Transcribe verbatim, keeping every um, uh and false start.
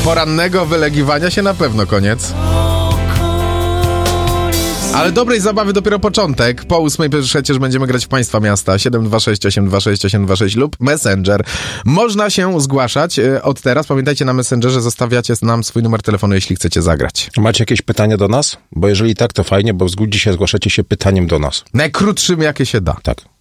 porannego wylegiwania się na pewno koniec. Ale dobrej zabawy dopiero początek. Po ósmej przecież będziemy grać w Państwa Miasta. siedem dwa sześć osiem dwa sześć osiem dwa sześć lub Messenger. Można się zgłaszać od teraz. Pamiętajcie, na Messengerze zostawiacie nam swój numer telefonu, jeśli chcecie zagrać. Macie jakieś pytania do nas? Bo jeżeli tak, to fajnie, bo dzisiaj zgłaszacie się pytaniem do nas. Najkrótszym, jakie się da. Tak.